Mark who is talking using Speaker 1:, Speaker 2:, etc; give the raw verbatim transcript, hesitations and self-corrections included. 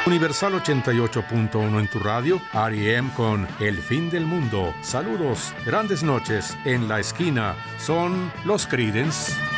Speaker 1: Universal ochenta y ocho punto uno en tu radio, R E M con El Fin del Mundo. Saludos, grandes noches. En la esquina son los Creedence.